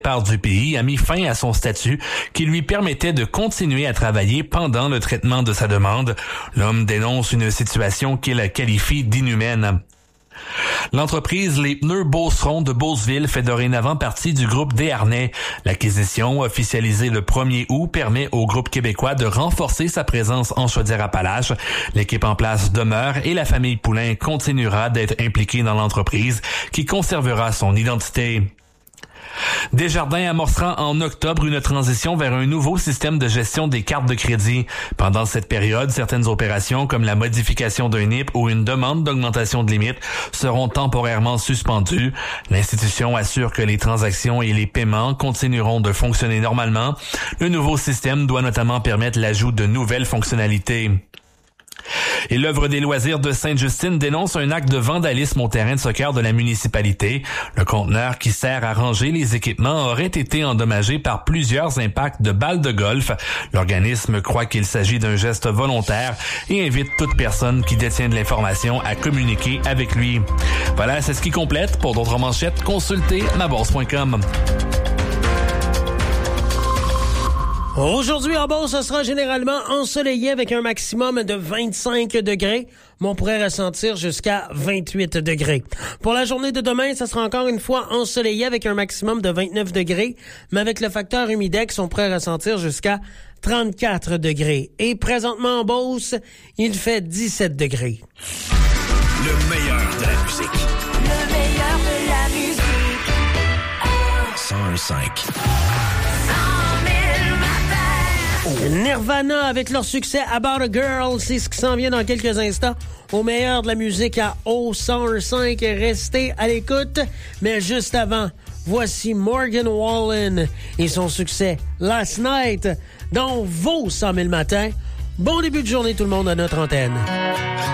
Part du pays a mis fin à son statut qui lui permettait de continuer à travailler pendant le traitement de sa demande. L'homme dénonce une situation qu'il qualifie d'inhumaine. L'entreprise Les Pneus Beauceron de Beauceville fait dorénavant partie du groupe Desharnais. L'acquisition, officialisée le 1er août, permet au groupe québécois de renforcer sa présence en Chaudière-Appalaches. L'équipe en place demeure et la famille Poulain continuera d'être impliquée dans l'entreprise qui conservera son identité. Desjardins amorcera en octobre une transition vers un nouveau système de gestion des cartes de crédit. Pendant cette période, certaines opérations comme la modification d'un NIP ou une demande d'augmentation de limite seront temporairement suspendues. L'institution assure que les transactions et les paiements continueront de fonctionner normalement. Le nouveau système doit notamment permettre l'ajout de nouvelles fonctionnalités. Et l'œuvre des loisirs de Sainte-Justine dénonce un acte de vandalisme au terrain de soccer de la municipalité. Le conteneur qui sert à ranger les équipements aurait été endommagé par plusieurs impacts de balles de golf. L'organisme croit qu'il s'agit d'un geste volontaire et invite toute personne qui détient de l'information à communiquer avec lui. Voilà, c'est ce qui complète. Pour d'autres manchettes, consultez mabourse.com. Aujourd'hui, en Beauce, ce sera généralement ensoleillé avec un maximum de 25 degrés, mais on pourrait ressentir jusqu'à 28 degrés. Pour la journée de demain, ça sera encore une fois ensoleillé avec un maximum de 29 degrés, mais avec le facteur humidex, on pourrait ressentir jusqu'à 34 degrés. Et présentement en Beauce, il fait 17 degrés. Le meilleur de la musique. Le meilleur de la musique. 101.5. Nirvana avec leur succès About a Girl, c'est ce qui s'en vient dans quelques instants au meilleur de la musique à O105. Restez à l'écoute, mais juste avant, voici Morgan Wallen et son succès Last Night dans vos 100 000 matins. Bon début de journée tout le monde à notre antenne.